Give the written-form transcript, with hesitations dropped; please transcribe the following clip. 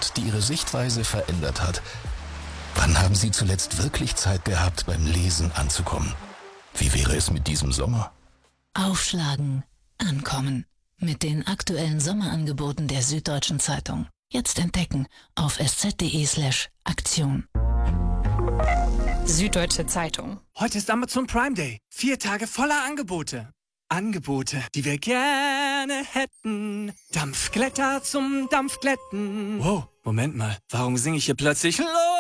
hat, die Ihre Sichtweise verändert hat? Wann haben Sie zuletzt wirklich Zeit gehabt, beim Lesen anzukommen? Wie wäre es mit diesem Sommer? Aufschlagen, ankommen. Mit den aktuellen Sommerangeboten der Süddeutschen Zeitung. Jetzt entdecken auf sz.de/Aktion. Süddeutsche Zeitung. Heute ist Amazon Prime Day. 4 Tage voller Angebote. Angebote, die wir gerne hätten. Dampfglätter zum Dampfglätten. Wow, Moment mal. Warum singe ich hier plötzlich los?